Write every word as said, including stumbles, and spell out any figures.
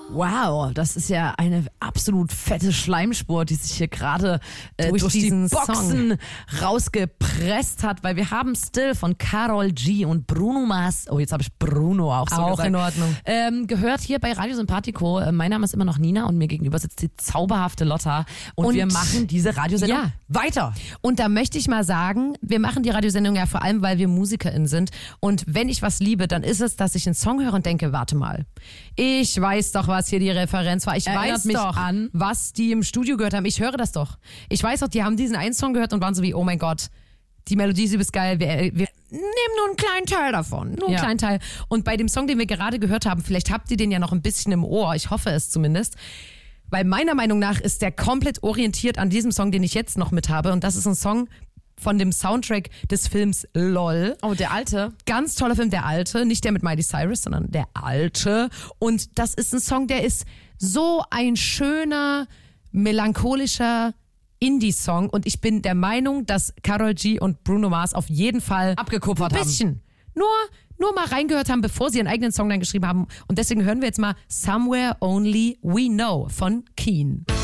Wow, das ist ja eine absolut fette Schleimspur, die sich hier gerade äh, durch, durch diesen die Boxen Song rausgepresst hat, weil wir haben Still von Karol G und Bruno Mars, oh jetzt habe ich Bruno auch so Auch gesagt, in Ordnung. Ähm, gehört hier bei Radio Sympathico. Äh, mein Name ist immer noch Nina und mir gegenüber sitzt die zauberhafte Lotta und, Und- wir machen diese Radiosendung Ja. weiter. Und da möchte ich mal sagen, wir machen die Radiosendung ja vor allem, weil wir MusikerInnen sind. Und wenn ich was liebe, dann ist es, dass ich einen Song höre und denke, warte mal, ich weiß doch, was hier die Referenz war. Ich Erinnert weiß mich doch, an- was die im Studio gehört haben. Ich höre das doch. Ich weiß doch, die haben diesen einen Song gehört und waren so wie, oh mein Gott, die Melodie ist übelst geil. Wir, wir nehmen nur einen kleinen Teil davon. Nur einen Ja. kleinen Teil. Und bei dem Song, den wir gerade gehört haben, vielleicht habt ihr den ja noch ein bisschen im Ohr. Ich hoffe es zumindest. Weil meiner Meinung nach ist der komplett orientiert an diesem Song, den ich jetzt noch mit habe. Und das ist ein Song von dem Soundtrack des Films LOL. Oh, der alte. Ganz toller Film, der alte. Nicht der mit Miley Cyrus, sondern der alte. Und das ist ein Song, der ist so ein schöner, melancholischer Indie-Song. Und ich bin der Meinung, dass Karol G und Bruno Mars auf jeden Fall Abgekupfert ein haben. bisschen nur, nur mal reingehört haben, bevor sie ihren eigenen Song dann geschrieben haben. Und deswegen hören wir jetzt mal Somewhere Only We Know von Keen.